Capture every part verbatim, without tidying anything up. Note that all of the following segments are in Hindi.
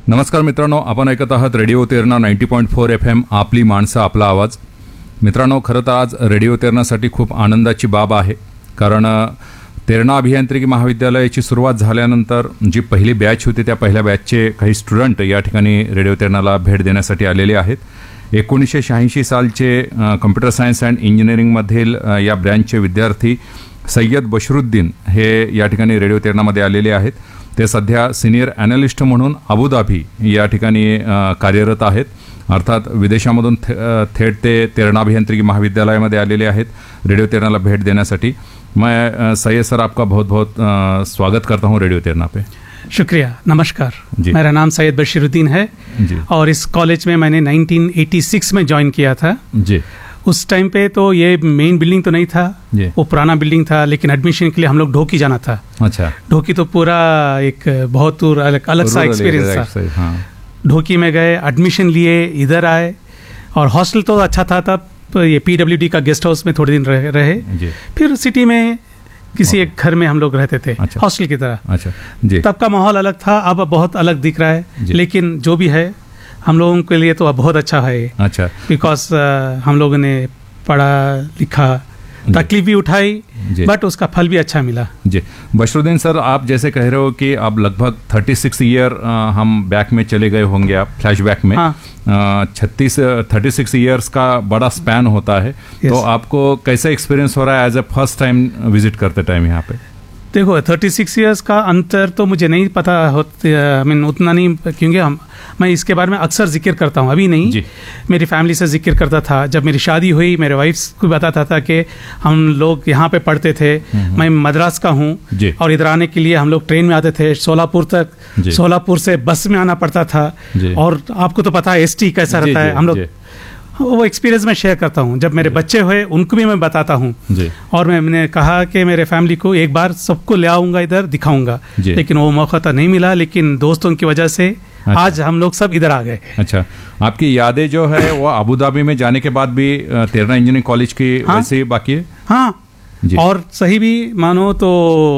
नमस्कार मित्रांनो, आपण ऐकत आहात radio Terna ninety point four F M, आपली माणसं आपला आवाज. मित्रांनो, खरं तर आज रेडिओ तेरणासाठी खूप आनंदाची बाब आहे, कारण तेरणा अभियांत्रिकी महाविद्यालयाची सुरुवात झाल्यानंतर जी पहिली बॅच होती त्या पहिल्या बॅचचे काही स्टुडंट या ठिकाणी रेडिओ तेरणाला भेट देण्यासाठी आलेले आहेत. एकोणीसशे शहाऐंशी सालचे कम्प्युटर सायन्स अँड इंजिनिअरिंगमधील या ब्रँचचे विद्यार्थी सय्यद बशरुद्दीन हे या ठिकाणी रेडिओ तेरणामध्ये आलेले आहेत. ते सध्या सिनियर ॲनालिस्ट म्हणून अबुधाबी या ठिकाणी कार्यरत आहेत. अर्थात विदेशामधून थे थेट ते तेरणा अभियांत्रिकी महाविद्यालयामध्ये आलेले आहेत रेडियो तेरणाला भेट देण्यासाठी. मैं सैयद सर आपका बहुत बहुत स्वागत करता हूँ रेडियो तेरणा पे. शुक्रिया, नमस्कार. मेरा नाम सैयद बशीरुद्दीन है जी. और इस कॉलेज में मैंने नाइनटीन एटी सिक्स में ज्वाइन किया था जी. उस टाइम पे तो ये मेन बिल्डिंग तो नहीं था, वो पुराना बिल्डिंग था, लेकिन एडमिशन के लिए हम लोग ढोकी जाना था. अच्छा. ढोकी तो पूरा एक बहुत अलग अलग सा एक्सपीरियंस था. हाँ. ढोकी में गए, एडमिशन लिए, इधर आए, और हॉस्टल तो अच्छा था तब. तो ये पीडब्ल्यूडी का गेस्ट हाउस में थोड़े दिन रहे, रहे. फिर सिटी में किसी एक घर में हम लोग रहते थे. अच्छा. हॉस्टल की तरह. अच्छा जी. तब का माहौल अलग था, अब बहुत अलग दिख रहा है, लेकिन जो भी है हम लोगों के लिए तो बहुत अच्छा है. अच्छा. बिकॉज uh, हम लोगों ने पढ़ा लिखा, तकलीफ भी उठाई, बट उसका फल भी अच्छा मिला. जी. बशरुद्दीन सर, आप जैसे कह रहे हो कि अब लगभग थर्टी सिक्स ईयर हम बैक में चले गए होंगे, आप फ्लैशबैक में. हाँ. छत्तीस थर्टी सिक्स ईयर्स का बड़ा स्पैन होता है. तो आपको कैसा एक्सपीरियंस हो रहा है as a first time visit करते टाइम यहाँ पे? देखो, थर्टी सिक्स ईयर्स का अंतर तो मुझे नहीं पता होता, आई मीन उतना नहीं, क्योंकि हम मैं इसके बारे में अक्सर जिक्र करता हूँ. अभी नहीं, मेरी फैमिली से जिक्र करता था. जब मेरी शादी हुई, मेरे वाइफ को बताता था कि हम लोग यहाँ पे पढ़ते थे. मैं मद्रास का हूँ, और इधर आने के लिए हम लोग ट्रेन में आते थे सोलापुर तक. सोलापुर से बस में आना पड़ता था, और आपको तो पता है एस टी कैसा रहता है. हम लोग वो एक्सपीरियंस मैं शेयर करता हूँ. जब मेरे बच्चे हुए उनको भी मैं बताता हूँ, और मैं मैंने कहा कि मेरे फैमिली को एक बार सबको ले आऊँगा, इधर दिखाऊंगा. लेकिन वो मौका तो नहीं मिला, लेकिन दोस्तों की वजह से अच्छा. आज हम लोग सब इधर आ गए. अच्छा. आपकी यादें जो है वो अबुधाबी में जाने के बाद भी तेरणा इंजीनियरिंग कॉलेज की हाँ? वैसे ही बाकी है. हाँ जी. और सही भी मानो तो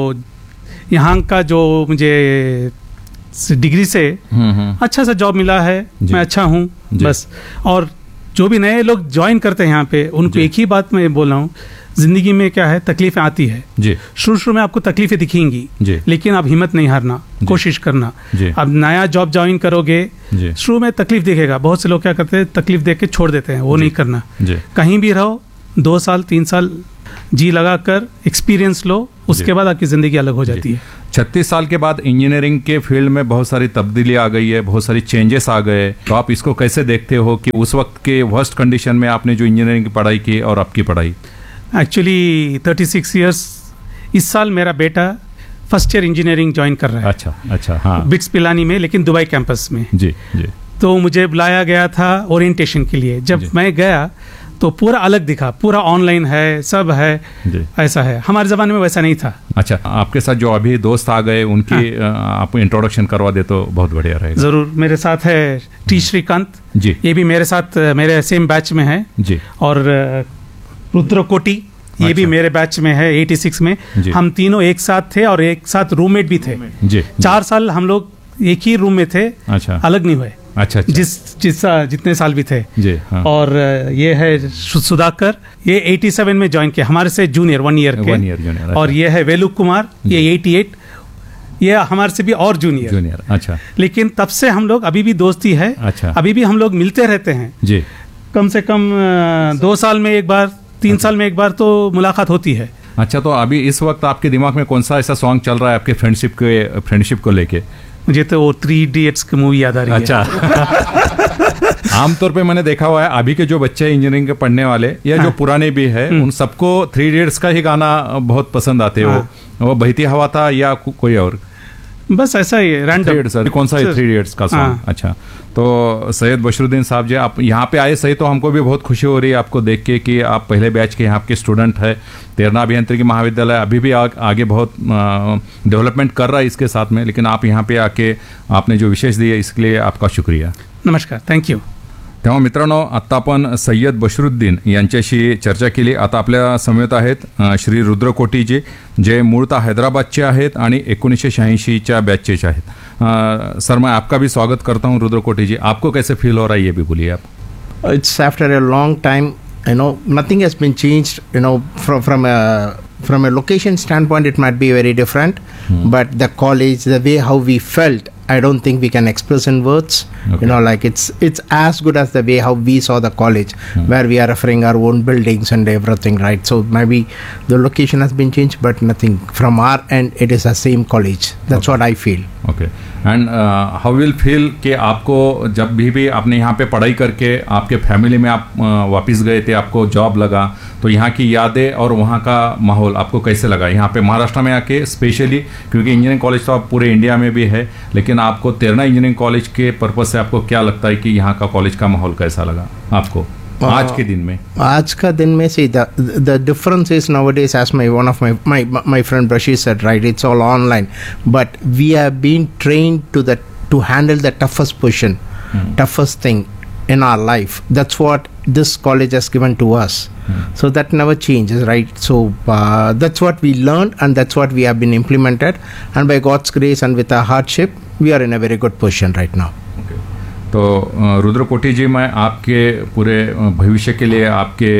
यहाँ का जो मुझे डिग्री से अच्छा सा जॉब मिला है, मैं अच्छा हूँ बस. और जो भी नए लोग ज्वाइन करते हैं यहाँ पे, उनको एक ही बात मैं बोल रहा हूँ, जिंदगी में क्या है, तकलीफें आती है. शुरू शुरू में आपको तकलीफें दिखेंगी, लेकिन आप हिम्मत नहीं हारना, कोशिश करना. अब नया जॉब ज्वाइन करोगे, शुरू में तकलीफ दिखेगा. बहुत से लोग क्या करते हैं, तकलीफ देख के छोड़ देते हैं. वो नहीं करना. कहीं भी रहो, दो साल तीन साल जी लगा कर एक्सपीरियंस लो, उसके बाद आपकी जिंदगी अलग हो जाती है. छत्तीस साल के बाद इंजीनियरिंग के फील्ड में बहुत सारी तब्दीली आ गई है, बहुत सारी चेंजेस आ गए. तो आप इसको कैसे देखते हो कि उस वक्त के वर्स्ट कंडीशन में आपने जो इंजीनियरिंग की पढ़ाई की और आपकी पढ़ाई? एक्चुअली थर्टी सिक्स ईयर्स, इस साल मेरा बेटा फर्स्ट ईयर इंजीनियरिंग ज्वाइन कर रहा है. अच्छा अच्छा. हाँ. बिट्स पिलानी में, लेकिन दुबई कैंपस में. जी जी. तो मुझे बुलाया गया था ओरिएंटेशन के लिए. जब मैं गया तो पूरा अलग दिखा, पूरा ऑनलाइन है, सब है, ऐसा है. हमारे ज़माने में वैसा नहीं था. अच्छा. आपके साथ जो अभी दोस्त आ गए, उनकी हाँ. आप इंट्रोडक्शन करवा दे तो बहुत बढ़िया रहेगा. ज़रूर. मेरे साथ है टी श्रीकांत जी. ये भी मेरे साथ मेरे सेम बैच में है जी. और रुद्रकोटी, ये अच्छा. भी मेरे बैच में है एटी सिक्स में. हम तीनों एक साथ थे और एक साथ रूममेट भी थे जी. चार साल हम लोग एक ही रूम में थे. अच्छा. अलग नहीं हुए. अच्छा, अच्छा. जिस जिस जितने साल भी थे जी. हाँ. और ये है सुधाकर, ये सत्तासी में ज्वाइन किया, हमारे से जूनियर, वन ईयर के. One year junior. और ये है वेलू कुमार, ये अठासी, ये हमारे से भी और जूनियर जूनियर. अच्छा. लेकिन तब से हम लोग अभी भी दोस्ती है. अच्छा. अभी भी हम लोग मिलते रहते हैं जी. कम से कम दो साल में एक बार, तीन अच्छा. साल में एक बार तो मुलाकात होती है. अच्छा. तो अभी इस वक्त आपके दिमाग में कौन सा ऐसा सॉन्ग चल रहा है आपके फ्रेंडशिप के फ्रेंडशिप को लेके? मुझे तो वो थ्री इडियट्स की मूवी याद आ रही अच्छा. है. आमतौर पे मैंने देखा हुआ है अभी के जो बच्चे इंजीनियरिंग के पढ़ने वाले या हाँ. जो पुराने भी है, उन सबको थ्री इडियट्स का ही गाना बहुत पसंद आते हैं. हाँ. वो वो बहती हवा था या कोई और? बस ऐसा ही रैंडम. कौन सा थ्री इडियट्स का सॉन्ग? हाँ. अच्छा. तो सैयद बशरुद्दीन साहब जी, आप यहाँ पे आए सही, तो हमको भी बहुत खुशी हो रही है आपको देख के कि आप पहले बैच के यहाँ के स्टूडेंट है. तेरणा अभियांत्रिकी महाविद्यालय अभी भी आ, आगे बहुत डेवलपमेंट कर रहा है इसके साथ में, लेकिन आप यहाँ पे आके आपने जो विशेष दिए इसके लिए आपका शुक्रिया. नमस्कार. थँक्यू. तेव्हा मित्रांनो, आत्ता आपण सय्यद बशरुद्दीन यांच्याशी चर्चा केली. आता आपल्या समवेत आहेत श्री रुद्रकोटीजी, जे मूळतः हैदराबादचे आहेत आणि एकोणीसशे शहाऐंशीच्या बॅचचे आहेत. सर मैं आपका भी स्वागत करता हूँ रुद्र कोटी जी, आपको कैसे फील हो रहा है ये भी बोलिए आप. It's after a long time, you know, nothing has been changed, you know, from from a from a location standpoint it might be very different, hmm. but the college, the way how we felt, I don't think we can express in words. Okay. You know, like it's it's as good as the way how we saw the college, hmm. where we are referring our own buildings and everything, right? So maybe the location has been changed, but nothing from our end. It is the same college. That's okay. what I feel. Okay. And how will feel कि आपको जब भी भी आपने यहाँ पे पढ़ाई करके आपके फैमिली में आप uh, वापस गए थे, आपको जॉब लगा, तो यहाँ की यादें और वहाँ का माहौल आपको कैसे लगा यहाँ पे महाराष्ट्र में आके, स्पेशली क्योंकि इंजीनियरिंग कॉलेज तो आप पूरे इंडिया में भी है, लेकिन आपको तेरणा इंजीनियरिंग कॉलेज के पर्पज से आपको क्या लगता है कि यहाँ का कॉलेज का माहौल कैसा लगा आपको आज के दिन में? आज का दिन में see the the difference is nowadays, as my one of my my my friend Bashir said, right, it's all online, but we have been trained to the to handle the toughest position, mm. toughest thing in our life. That's what this college has given to us. Mm. So that never changes, right? So uh, that's what we learned, and that's what we have been implemented, and by God's grace and with our hardship, we are in a very good position right now. तो रुद्र कोटी जी, मैं आपके पूरे भविष्य के लिए, आपके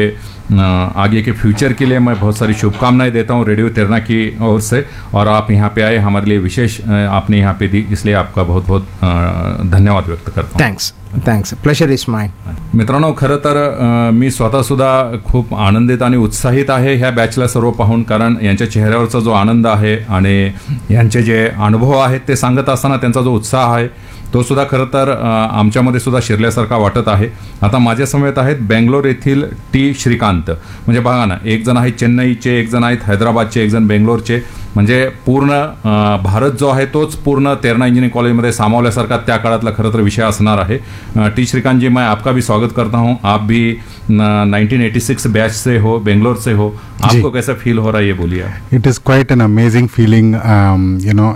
आगे के फ्यूचर के लिए मैं बहुत सारी शुभकामनाएं देता हूं रेडियो तेरणा की ओर से, और आप यहां पे आए हमारे लिए विशेष आपने यहां पे दी, इसलिए आपका बहुत बहुत धन्यवाद व्यक्त करता हूं. Thanks thanks pleasure is mine. मित्रांनो, खरं तर मी स्वतःसुद्धा खूप आनंदित आणि उत्साहित आहे ह्या बॅचला सर्व पाहून, कारण यांच्या चेहऱ्यावरचा जो आनंद आहे आणि यांचे जे अनुभव आहेत ते सांगत असताना त्यांचा जो उत्साह आहे तो सुद्धा खरं तर आमच्यामध्ये सुद्धा शिरल्यासारखा वाटत आहे. आता माझ्या समवेत आहेत बेंगलोर येथील टी श्रीकांत. म्हणजे बघा ना, एक जण आहे चेन्नईचे, एक जण आहेत हैदराबादचे, एक जण बेंगलोरचे. म्हणजे पूर्ण भारत जो आहे तोच पूर्ण तेरणा इंजीनियरिंग कॉलेजमध्ये सामावल्यासारखा त्या काळातला खरं तर विषय असणार आहे. टी श्रीकांत जी, मैं आपका भी स्वागत करता हूँ. आप भी नाइनटीन एटी सिक्स बैच से हो, बेंगलोर से हो, आपको कैसा फील हो रहा है ये बोलिए. It is quite an amazing feeling, you know,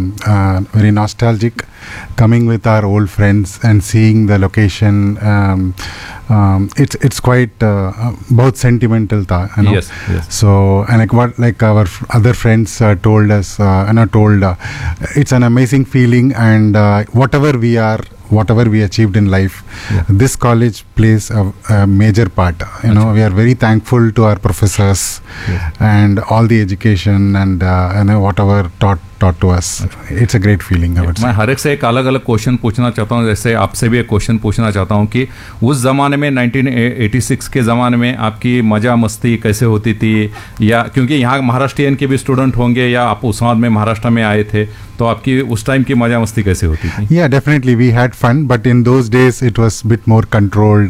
very nostalgic coming with our old friends and seeing the location. um, um, it's it's quite uh, बहुत sentimental था, you know. Yes, yes. So and like what like our f- other friends uh, told us, uh, and are told, uh, it's an amazing feeling, and uh, whatever we are, whatever we achieved in life, yeah. this college plays a, a major part. You know, we are very thankful to our professors, yes. and all the education and uh, you know, whatever taught taught to us. It's a great feeling, I would say. मैं हर एक से एक अलग अलग क्वेश्चन पूछना चाहता हूँ. जैसे आपसे भी एक क्वेश्चन पूछना चाहता हूँ कि उस ज़माने में नाइनटीन एटी सिक्स के ज़माने में आपकी मज़ा मस्ती कैसे होती थी, या क्योंकि यहाँ महाराष्ट्रियन के भी स्टूडेंट होंगे, या आप उस्माद में महाराष्ट्र में आए थे, तो आपकी उस टाइम की मज़ा मस्ती कैसे होती थी? Yeah, definitely we had fun, but in those days it was bit more controlled.